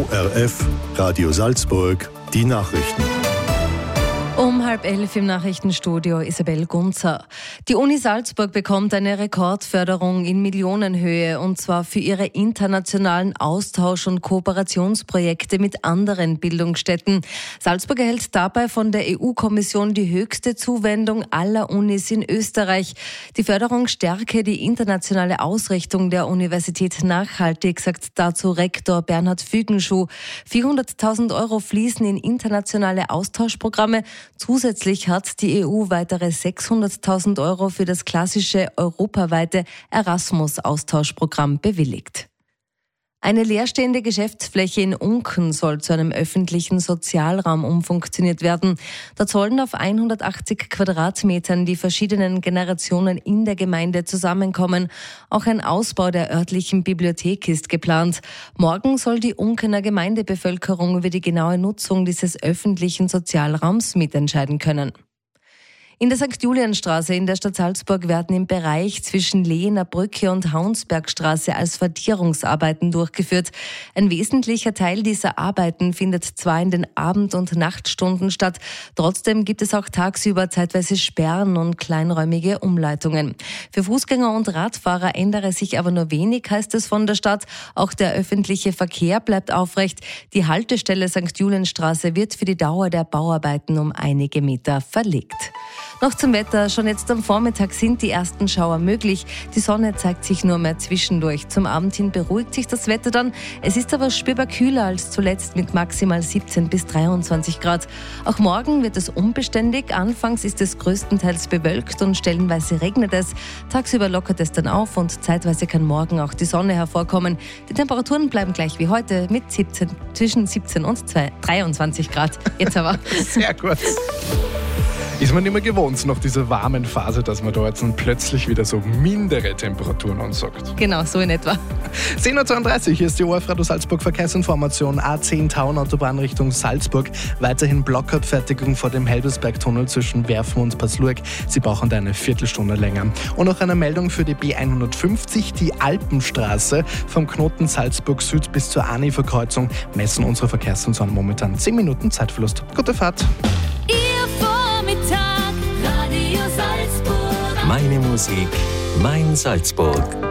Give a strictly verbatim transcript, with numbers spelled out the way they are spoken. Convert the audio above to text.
R F, Radio Salzburg, die Nachrichten. Um halb elf im Nachrichtenstudio Isabel Gunzer. Die Uni Salzburg bekommt eine Rekordförderung in Millionenhöhe, und zwar für ihre internationalen Austausch- und Kooperationsprojekte mit anderen Bildungsstätten. Salzburg erhält dabei von der E U-Kommission die höchste Zuwendung aller Unis in Österreich. Die Förderung stärke die internationale Ausrichtung der Universität nachhaltig, sagt dazu Rektor Bernhard Fügenschuh. vierhunderttausend Euro fließen in internationale Austauschprogramme. Zusätzlich hat die E U weitere sechshunderttausend Euro für das klassische europaweite Erasmus-Austauschprogramm bewilligt. Eine leerstehende Geschäftsfläche in Unken soll zu einem öffentlichen Sozialraum umfunktioniert werden. Dort sollen auf hundertachtzig Quadratmetern die verschiedenen Generationen in der Gemeinde zusammenkommen. Auch ein Ausbau der örtlichen Bibliothek ist geplant. Morgen soll die Unkener Gemeindebevölkerung über die genaue Nutzung dieses öffentlichen Sozialraums mitentscheiden können. In der Sankt Julianstraße in der Stadt Salzburg werden im Bereich zwischen Lehener Brücke und Haunsbergstraße Asphaltierungsarbeiten durchgeführt. Ein wesentlicher Teil dieser Arbeiten findet zwar in den Abend- und Nachtstunden statt, trotzdem gibt es auch tagsüber zeitweise Sperren und kleinräumige Umleitungen. Für Fußgänger und Radfahrer ändere sich aber nur wenig, heißt es von der Stadt. Auch der öffentliche Verkehr bleibt aufrecht. Die Haltestelle Sankt Julianstraße wird für die Dauer der Bauarbeiten um einige Meter verlegt. Noch zum Wetter. Schon jetzt am Vormittag sind die ersten Schauer möglich. Die Sonne zeigt sich nur mehr zwischendurch. Zum Abend hin beruhigt sich das Wetter dann. Es ist aber spürbar kühler als zuletzt mit maximal siebzehn bis dreiundzwanzig Grad. Auch morgen wird es unbeständig. Anfangs ist es größtenteils bewölkt und stellenweise regnet es. Tagsüber lockert es dann auf und zeitweise kann morgen auch die Sonne hervorkommen. Die Temperaturen bleiben gleich wie heute mit siebzehn, zwischen siebzehn und dreiundzwanzig Grad. Jetzt aber. Sehr gut. Ist man nicht mehr gewohnt nach dieser warmen Phase, dass man da jetzt plötzlich wieder so mindere Temperaturen ansagt. Genau, so in etwa. zehn Uhr zweiunddreißig, hier ist die O R F Radio Salzburg Verkehrsinformation. A zehn Town Autobahn Richtung Salzburg. Weiterhin Blockabfertigung vor dem Helbersberg-Tunnel zwischen Werfen und Paslurg. Sie brauchen da eine Viertelstunde länger. Und noch eine Meldung für die B hundertfünfzig, die Alpenstraße vom Knoten Salzburg Süd bis zur Ani-Verkreuzung. Messen unsere Verkehrssensoren momentan zehn Minuten Zeitverlust. Gute Fahrt. Meine Musik, mein Salzburg.